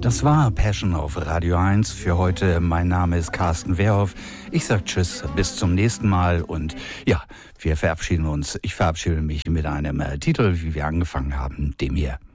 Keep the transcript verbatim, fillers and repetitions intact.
Das war Passion auf Radio eins für heute. Mein Name ist Carsten Wehrhoff. Ich sag Tschüss, bis zum nächsten Mal. Und ja, wir verabschieden uns. Ich verabschiede mich mit einem äh, Titel, wie wir angefangen haben, dem hier.